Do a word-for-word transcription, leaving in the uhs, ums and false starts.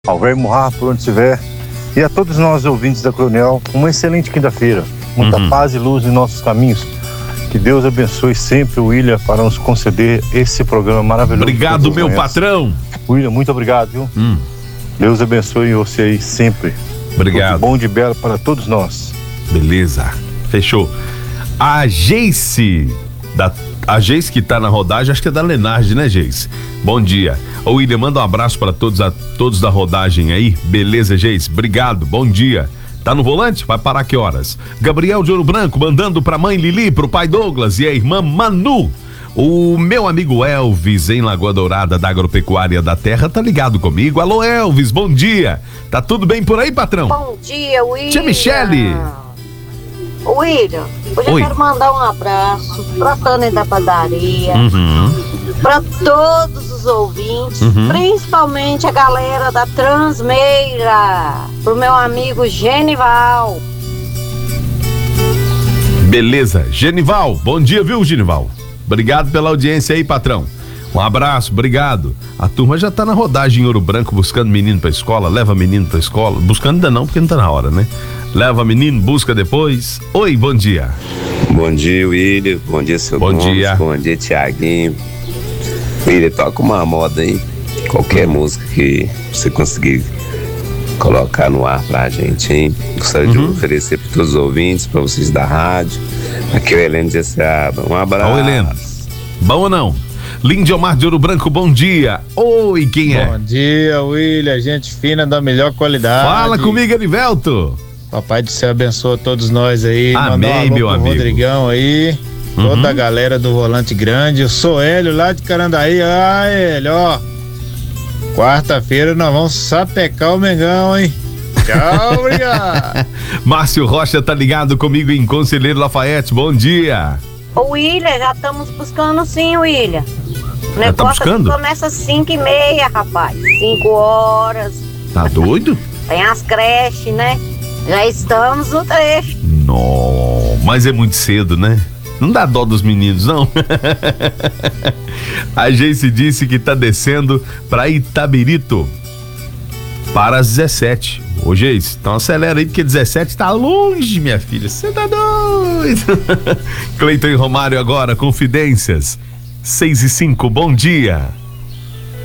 Alver Murrar, por onde estiver, e a todos nós ouvintes da Coronel, uma excelente quinta-feira, muita uhum. paz e luz em nossos caminhos. Que Deus abençoe sempre o William para nos conceder esse programa maravilhoso. Obrigado, meu patrão. William, muito obrigado, viu? Hum. Deus abençoe você aí sempre. Obrigado. Tudo bom de belo para todos nós. Beleza, fechou. A Geice, da, a Geice que tá na rodagem, acho que é da Lenarge, né, Geice? Bom dia. Ô William, manda um abraço para todos, a, todos da rodagem aí. Beleza, Geice? Obrigado, bom dia. Tá no volante? Vai parar que horas? Gabriel de Ouro Branco mandando pra mãe Lili, pro pai Douglas e a irmã Manu. O meu amigo Elvis, em Lagoa Dourada, da Agropecuária da Terra, tá ligado comigo. Alô, Elvis, bom dia. Tá tudo bem por aí, patrão? Bom dia, William. Tia Michele. William, hoje eu quero mandar um abraço pra Tânia da padaria, uhum. pra todos os ouvintes, uhum. principalmente a galera da Transmeira, pro meu amigo Genival. Beleza, Genival, bom dia, viu, Genival? Obrigado pela audiência aí, patrão. Um abraço, obrigado. A turma já tá na rodagem em Ouro Branco, buscando menino pra escola, leva menino pra escola, buscando ainda não, porque não tá na hora, né? Leva menino, busca depois. Oi, bom dia. Bom dia, William. Bom dia, seu Bom Gomes. dia. Bom dia, Tiaguinho. William, toca uma moda aí. Qualquer música que você conseguir colocar no ar pra gente, hein? Gostaria uhum. de oferecer para todos os ouvintes, para vocês da rádio. Aqui é o Heleno de Seaba. Um abraço. Ô, Heleno. Bom ou não? Lindomar de Ouro Branco, bom dia. Oi, quem é? Bom dia, William. Gente fina da melhor qualidade. Fala comigo, Erivelto. Papai do céu abençoa todos nós aí. Amém, um meu amigo. Rodrigão aí. Uhum. Toda a galera do Volante Grande. Eu sou Hélio lá de Carandaí. Ah, Hélio, ó. Quarta-feira nós vamos sapecar o Mengão, hein? Tchau, obrigado. Márcio Rocha tá ligado comigo em Conselheiro Lafayette. Bom dia. Ô, William, já estamos buscando sim, William. O já tá buscando? Começa às cinco e meia, rapaz. Cinco horas. Tá doido? Tem as creches, né? Já estamos no trecho. Não, mas é muito cedo, né? Não dá dó dos meninos, não. A Geice disse que tá descendo pra Itabirito para as dezessete. Ô, Geice, então acelera aí, porque dezessete tá longe, minha filha. Você tá doido. Cleiton e Romário agora, Confidências. seis e cinco, bom dia.